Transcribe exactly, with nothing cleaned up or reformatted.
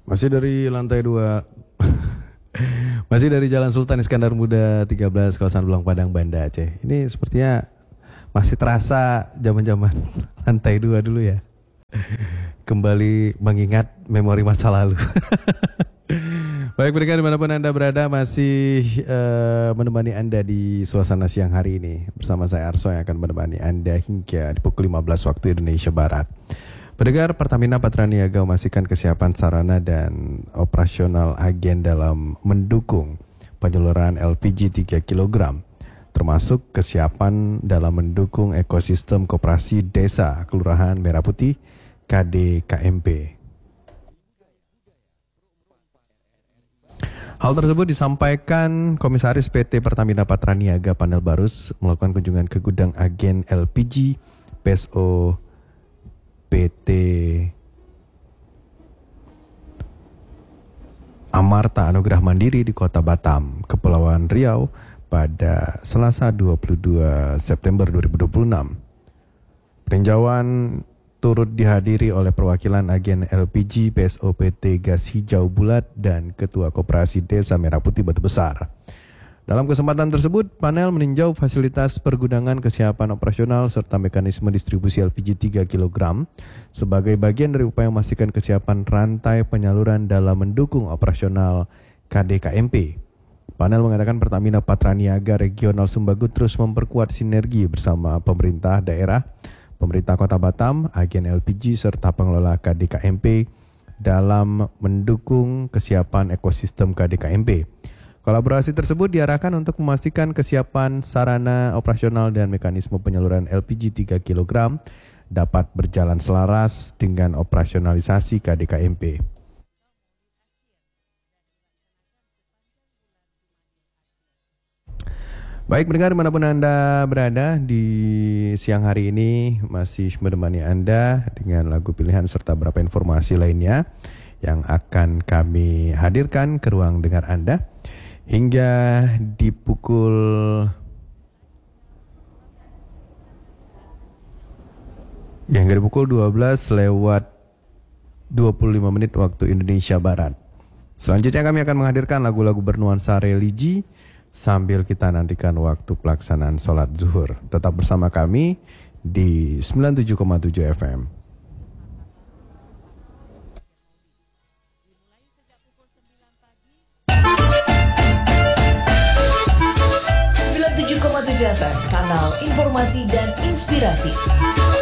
Masih dari lantai dua. Masih dari Jalan Sultan Iskandar Muda tiga belas, kawasan Belang Padang, Banda Aceh. Ini sepertinya masih terasa zaman-zaman lantai dua dulu ya. Kembali mengingat memori masa lalu. Baik, pendengar dimanapun Anda berada, masih uh, menemani Anda di suasana siang hari ini. Bersama saya Arso yang akan menemani Anda hingga di pukul lima belas waktu Indonesia Barat. Pendengar, Pertamina Patraniaga memastikan kesiapan sarana dan operasional agen dalam mendukung penyaluran L P G tiga kilogram, termasuk kesiapan dalam mendukung ekosistem koperasi desa Kelurahan Merah Putih K D K M P. Hal tersebut disampaikan Komisaris P T Pertamina Patraniaga Panel Barus melakukan kunjungan ke gudang agen L P G P S O P T Amarta Anugrah Mandiri di Kota Batam, Kepulauan Riau pada Selasa dua puluh dua September dua ribu dua puluh enam. Peninjauan turut dihadiri oleh perwakilan agen L P G P S O P T Gas Hijau Bulat dan Ketua Koperasi Desa Merah Putih Batu Besar. Dalam kesempatan tersebut, panel meninjau fasilitas pergudangan, kesiapan operasional, serta mekanisme distribusi L P G tiga kilogram sebagai bagian dari upaya memastikan kesiapan rantai penyaluran dalam mendukung operasional K D K M P. Panel mengatakan Pertamina Patraniaga Regional Sumbagut terus memperkuat sinergi bersama pemerintah daerah, pemerintah Kota Batam, agen L P G, serta pengelola K D K M P dalam mendukung kesiapan ekosistem K D K M P. Kolaborasi tersebut diarahkan untuk memastikan kesiapan sarana operasional dan mekanisme penyaluran L P G tiga kilogram dapat berjalan selaras dengan operasionalisasi K D K M P. Baik, pendengar dimanapun Anda berada di siang hari ini, masih menemani Anda dengan lagu pilihan serta beberapa informasi lainnya yang akan kami hadirkan ke ruang dengar Anda hingga di pukul yang dari pukul dua belas lewat dua puluh lima menit waktu Indonesia Barat. Selanjutnya kami akan menghadirkan lagu-lagu bernuansa religi sambil kita nantikan waktu pelaksanaan sholat zuhur. Tetap bersama kami di sembilan puluh tujuh koma tujuh F M. sembilan puluh tujuh koma tujuh F M, kanal informasi dan inspirasi.